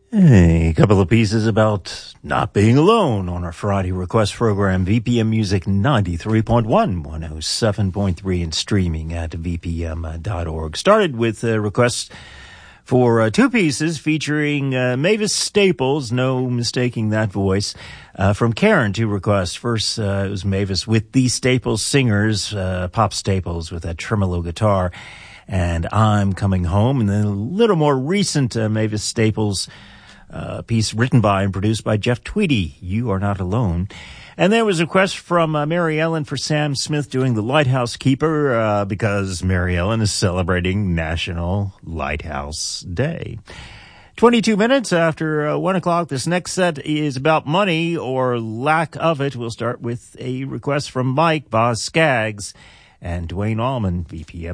A couple of pieces about not being alone on our Friday request program, VPM Music 93.1, 107.3, and streaming at vpm.org. Started with requests for two pieces featuring Mavis Staples, no mistaking that voice, from Karen, two requests. First, it was Mavis with the Staples Singers, Pop Staples with that tremolo guitar, and I'm Coming Home. And then a little more recent Mavis Staples piece written by and produced by Jeff Tweedy, You Are Not Alone. And there was a request from Mary Ellen for Sam Smith doing The Lighthouse Keeper because Mary Ellen is celebrating National Lighthouse Day. 22 minutes after 1 o'clock. This next set is about money or lack of it. We'll start with a request from Mike Boz Skaggs and Dwayne Allman, VPM.